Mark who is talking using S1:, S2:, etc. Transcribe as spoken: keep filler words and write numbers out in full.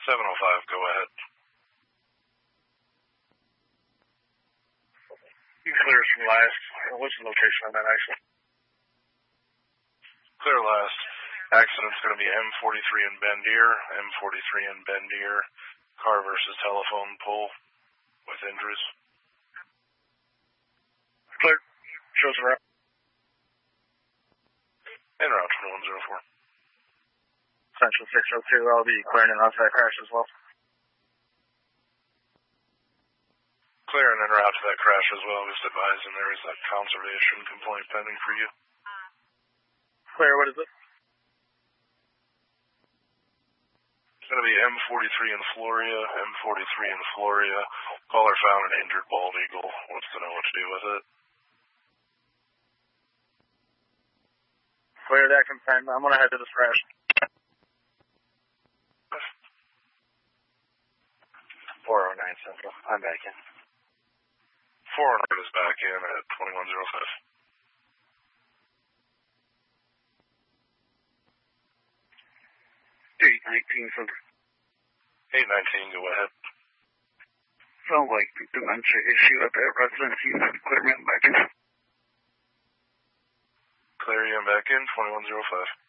S1: seven oh five, go ahead.
S2: You clear us from last. What's the location on that accident?
S1: Clear last. Accident's going to be M forty-three in Bendier, M forty-three in Bendier. Car versus telephone pole with injuries.
S2: Clear. Shows around.
S1: En route twenty-one oh four.
S2: Central six oh two, I'll be clearing and off that crash as well.
S1: Clearing en route to that crash as well. Just advising there is that conservation complaint pending for you.
S2: Clear, what is it?
S1: It's going to be M forty-three in Floria, M forty-three in Floria. Caller found an injured bald eagle. Wants to know what to do with it.
S2: Clear that confirmed. I'm going to head to this crash.
S3: four oh nine Central. I'm back in.
S1: four hundred is back in at twenty-one oh five.
S2: eight nineteen Central.
S1: eight nineteen, go ahead.
S2: Sounds like the dementia issue at that residence unit. Clear me back in.
S1: Clear you back in, twenty-one oh five.